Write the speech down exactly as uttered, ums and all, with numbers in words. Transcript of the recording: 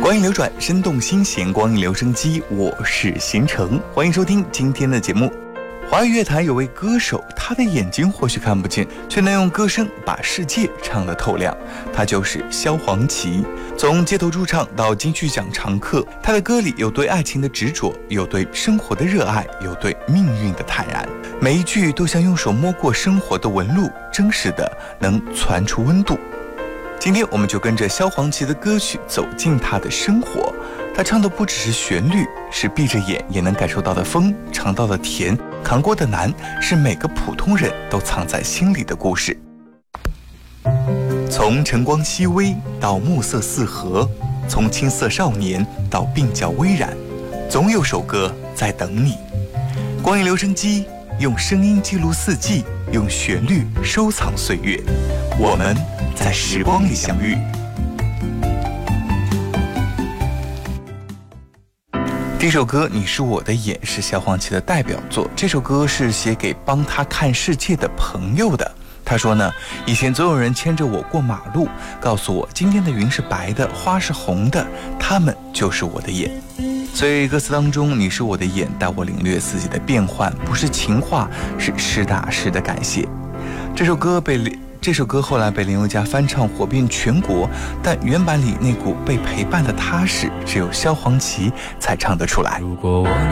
光影流转，生动新鲜，光影留声机，我是邢成，欢迎收听今天的节目。华语乐坛有位歌手，他的眼睛或许看不见，却能用歌声把世界唱得透亮。他就是萧煌奇。从街头驻唱到金曲奖常客，他的歌里有对爱情的执着，有对生活的热爱，有对命运的坦然。每一句都像用手摸过生活的纹路，真实的能传出温度。今天我们就跟着萧煌奇的歌曲走进他的生活。他唱的不只是旋律，是闭着眼也能感受到的风，尝到的甜，扛过的难，是每个普通人都藏在心里的故事。从晨光熹微到暮色四合，从青涩少年到鬓角微染，总有首歌在等你。光影留声机，用声音记录四季，用旋律收藏岁月，我们在时光里相遇。这首歌《你是我的眼》是萧煌奇的代表作，这首歌是写给帮他看世界的朋友的。他说呢，以前总有人牵着我过马路，告诉我今天的云是白的，花是红的，他们就是我的眼。所以歌词当中，你是我的眼，带我领略四季的变换，不是情话，是实打实的感谢。这首歌被这首歌后来被林宥嘉翻唱火遍全国，但原版里那股被陪伴的踏实，只有萧煌奇才唱得出来。如果我